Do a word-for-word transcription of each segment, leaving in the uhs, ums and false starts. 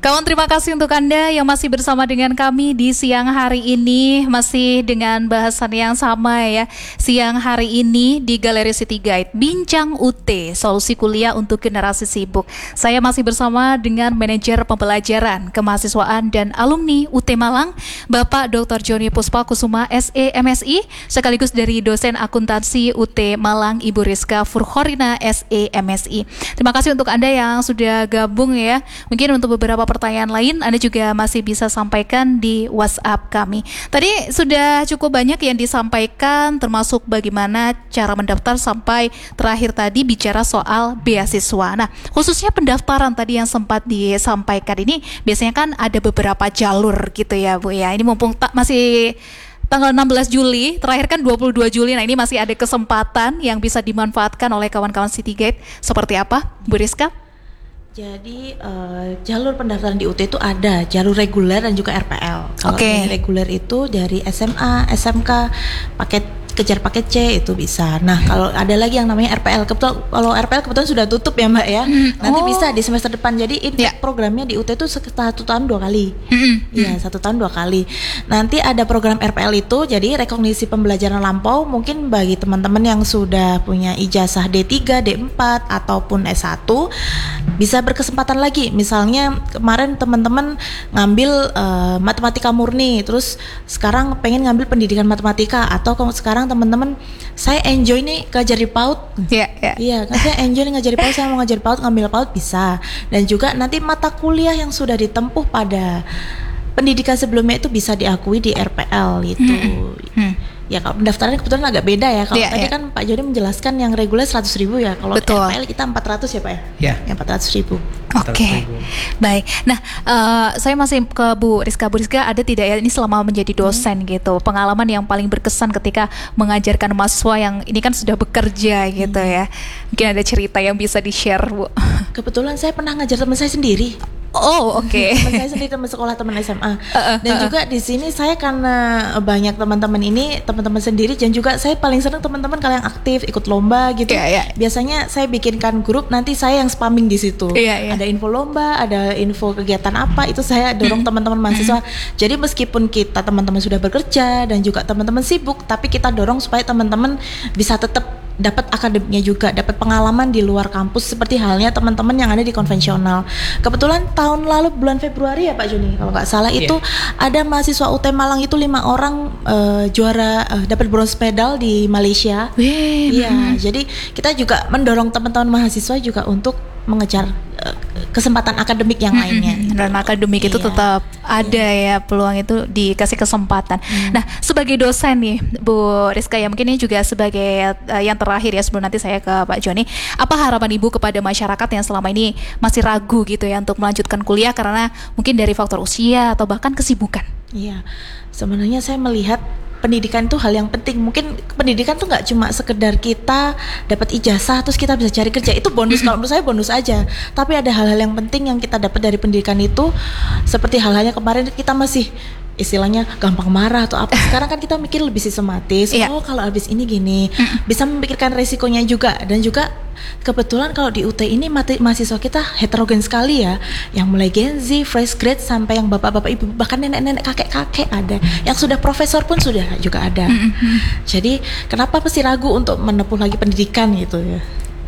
Kawan, terima kasih untuk Anda yang masih bersama dengan kami di siang hari ini, masih dengan bahasan yang sama ya. Siang hari ini di Galeri City Guide, Bincang U T, solusi kuliah untuk generasi sibuk. Saya masih bersama dengan manajer pembelajaran, kemahasiswaan dan alumni U T Malang, Bapak Doktor Joni Puspakusuma S E M Si, sekaligus dari dosen akuntansi U T Malang, Ibu Rizka Furkhorina S E M Si. Terima kasih untuk Anda yang sudah gabung ya. Mungkin untuk beberapa pertanyaan lain Anda juga masih bisa sampaikan di WhatsApp kami. Tadi sudah cukup banyak yang disampaikan, termasuk bagaimana cara mendaftar sampai terakhir tadi bicara soal beasiswa. Nah, khususnya pendaftaran tadi yang sempat disampaikan ini, biasanya kan ada beberapa jalur gitu ya Bu ya. Ini mumpung tak masih tanggal enam belas Juli, terakhir kan dua puluh dua Juli. Nah, ini masih ada kesempatan yang bisa dimanfaatkan oleh kawan-kawan City Guide. Seperti apa, Bu Rizka? Jadi uh, jalur pendaftaran di U T itu ada jalur reguler dan juga R P L. Kalau okay. reguler itu dari S M A, S M K, paket kejar paket C itu bisa. Nah, kalau ada lagi yang namanya R P L, kebetulan kalau R P L kebetulan sudah tutup ya Mbak ya. Mm. Nanti oh. bisa di semester depan. Jadi intake yeah. programnya di U T itu satu tahun dua kali. Iya, mm. satu tahun dua kali. Nanti ada program R P L itu, jadi rekognisi pembelajaran lampau. Mungkin bagi teman-teman yang sudah punya ijazah D tiga, D empat ataupun S satu bisa berkesempatan lagi. Misalnya kemarin teman-teman ngambil uh, matematika murni, terus sekarang pengen ngambil pendidikan matematika, atau kalau sekarang teman-teman saya enjoy nih ngajar di PAUD. Iya, yeah, yeah. Iya, kan saya enjoy nih ngajar di PAUD, saya mau ngajar PAUD, ngambil PAUD bisa. Dan juga nanti mata kuliah yang sudah ditempuh pada pendidikan sebelumnya itu bisa diakui di R P L itu. Hmm. Hmm. Ya kalau pendaftaran kebetulan agak beda ya. Kalau yeah, tadi yeah. kan Pak Joni menjelaskan yang reguler seratus ribu ya. Kalau Betul. R P L kita empat ratus ya Pak ya? Iya. Yeah. empat ratus ribu. Oke, okay. Baik. Nah, uh, saya masih ke Bu Rizka. Bu Rizka, ada tidak ya ini selama menjadi dosen hmm. gitu, pengalaman yang paling berkesan ketika mengajarkan mahasiswa yang ini kan sudah bekerja gitu hmm. ya. Mungkin ada cerita yang bisa di-share Bu. Kebetulan saya pernah ngajar teman saya sendiri. Oh, oke. Okay. Teman saya sendiri, teman sekolah, teman S M A. Uh, uh, dan uh, juga di sini saya karena banyak teman-teman ini, teman-teman sendiri, dan juga saya paling senang teman-teman kalau yang aktif ikut lomba gitu. Yeah, yeah. Biasanya saya bikinkan grup, nanti saya yang spamming di situ. Yeah, yeah. Ada info lomba, ada info kegiatan apa, itu saya dorong mm. teman-teman mahasiswa. Mm. Jadi meskipun kita teman-teman sudah bekerja dan juga teman-teman sibuk, tapi kita dorong supaya teman-teman bisa tetap dapat akademiknya juga, dapat pengalaman di luar kampus seperti halnya teman-teman yang ada di konvensional. Kebetulan tahun lalu bulan Februari ya Pak Joni kalau nggak salah yeah. itu ada mahasiswa U T Malang itu lima orang uh, juara uh, dapat bronze medal di Malaysia. Iya, jadi kita juga mendorong teman-teman mahasiswa juga untuk mengejar uh, kesempatan akademik yang lainnya. Dan akademik iya. itu tetap ada iya. ya peluang itu dikasih kesempatan. Hmm. Nah, sebagai dosen nih Bu Rizka ya, mungkin ini juga sebagai uh, yang terakhir ya sebelum nanti saya ke Pak Joni, apa harapan Ibu kepada masyarakat yang selama ini masih ragu gitu ya untuk melanjutkan kuliah karena mungkin dari faktor usia atau bahkan kesibukan? Iya, sebenarnya saya melihat pendidikan itu hal yang penting. Mungkin pendidikan tuh nggak cuma sekedar kita dapat ijazah terus kita bisa cari kerja, itu bonus. Kalau menurut saya bonus aja. Tapi ada hal-hal yang penting yang kita dapat dari pendidikan itu, seperti hal-halnya kemarin kita masih istilahnya gampang marah atau apa. Sekarang kan kita mikir lebih sistematis. Yeah. Oh kalau habis ini gini, bisa memikirkan resikonya juga. Dan juga kebetulan kalau di U T ini mati, mahasiswa kita heterogen sekali ya. Yang mulai Gen Z, fresh grade sampai yang bapak-bapak ibu, bahkan nenek-nenek, kakek-kakek ada. Yang sudah profesor pun sudah juga ada. Mm-hmm. Jadi kenapa mesti ragu untuk menempuh lagi pendidikan gitu ya?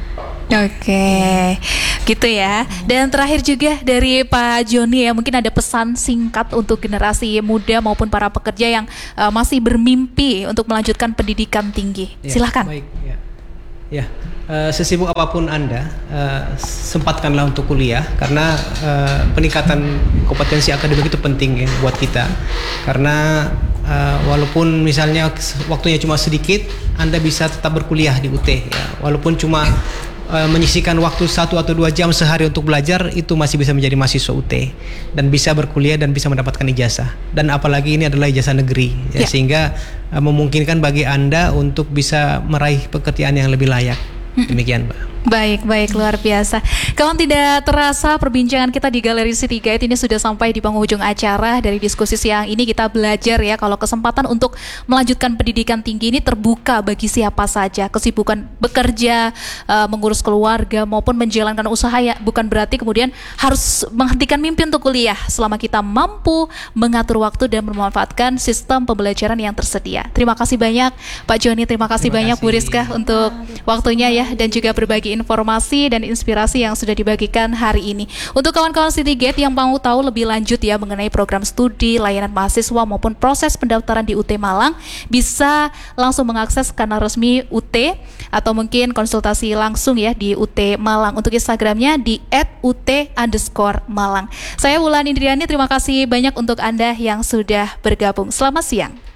Oke, okay. gitu ya. Dan terakhir juga dari Pak Joni ya, mungkin ada pesan singkat untuk generasi muda maupun para pekerja yang uh, masih bermimpi untuk melanjutkan pendidikan tinggi. Ya, silahkan. Baik, ya. Ya, uh, sesibuk apapun Anda, uh, sempatkanlah untuk kuliah karena uh, peningkatan kompetensi akademik itu penting ya buat kita. Karena uh, walaupun misalnya waktunya cuma sedikit, Anda bisa tetap berkuliah di U T ya. Walaupun cuma Uh, menyisihkan waktu satu atau dua jam sehari untuk belajar, itu masih bisa menjadi mahasiswa U T dan bisa berkuliah dan bisa mendapatkan ijazah. Dan apalagi ini adalah ijazah negeri ya, ya. Sehingga uh, memungkinkan bagi Anda untuk bisa meraih pekerjaan yang lebih layak. Demikian Pak. Baik, baik, luar biasa. Kawan, tidak terasa perbincangan kita di Galeri City Guide ini sudah sampai di penghujung acara. Dari diskusi siang ini kita belajar ya, kalau kesempatan untuk melanjutkan pendidikan tinggi ini terbuka bagi siapa saja. Kesibukan bekerja, uh, mengurus keluarga maupun menjalankan usaha ya, bukan berarti kemudian harus menghentikan mimpi untuk kuliah selama kita mampu mengatur waktu dan memanfaatkan sistem pembelajaran yang tersedia. Terima kasih banyak Pak Joni, terima kasih Terima banyak kasih. Bu Rizka untuk waktunya ya, dan juga berbagi informasi dan inspirasi yang sudah dibagikan hari ini. Untuk kawan-kawan Citygate yang mau tahu lebih lanjut ya mengenai program studi, layanan mahasiswa maupun proses pendaftaran di U T Malang, bisa langsung mengakses kanal resmi U T atau mungkin konsultasi langsung ya di U T Malang. Untuk Instagramnya di et u t underscore malang. Saya Wulan Indriani, terima kasih banyak untuk Anda yang sudah bergabung. Selamat siang.